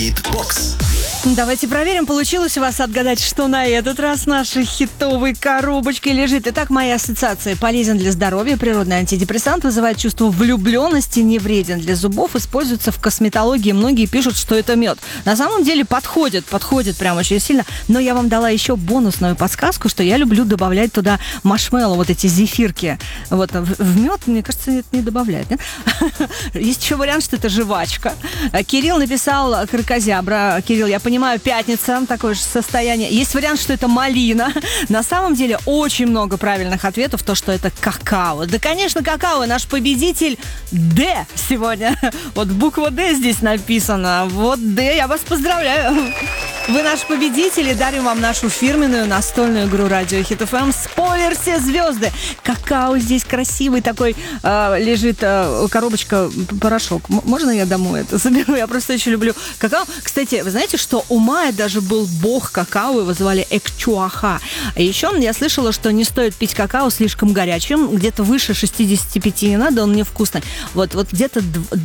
Хитбокс. Давайте проверим, получилось у вас отгадать, что на этот раз в нашей хитовой коробочке лежит. Итак, моя ассоциация: полезен для здоровья, природный антидепрессант, вызывает чувство влюбленности, не вреден для зубов, используется в косметологии. Многие пишут, что это мед. На самом деле подходит прям очень сильно. Но я вам дала еще бонусную подсказку, что я люблю добавлять туда маршмеллоу, вот эти зефирки. Вот в мед, мне кажется, это не добавляют, нет? Есть еще вариант, что это жвачка. Кирилл написал кракозябра. Кирилл, я понимаю, пятница, такое же состояние. Есть вариант, что это малина. На самом деле очень много правильных ответов, то, что это какао. Да, конечно, какао. Наш победитель Д сегодня. Вот буква Д здесь написана. Вот Д, я вас поздравляю. Вы наш победитель, и дарим вам нашу фирменную настольную игру «Радио Хит ФМ». Спойлер, все звезды. Какао здесь красивый такой лежит, коробочка, порошок. Можно я домой это заберу? Я просто очень люблю какао. Кстати, вы знаете, что у майя даже был бог какао, его звали Экчуаха. А еще я слышала, что не стоит пить какао слишком горячим, где-то выше 65 не надо, он невкусный. Вот где-то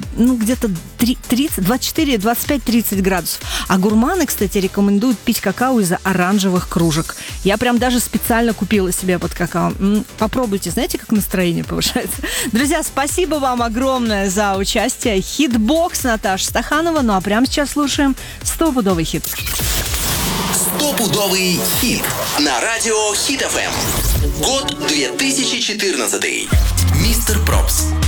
25-30 градусов. А гурманы, кстати, рекомендуют пить какао из оранжевых кружек. Я прям даже специально купила себе под какао. Попробуйте, знаете, как настроение повышается. Друзья, спасибо вам огромное за участие. Хитбокс, Наташа Стаханова. Ну а прямо сейчас слушаем стопудовый хит. Стопудовый хит на радио Хит ФМ. Год 2014. Мистер Пропс.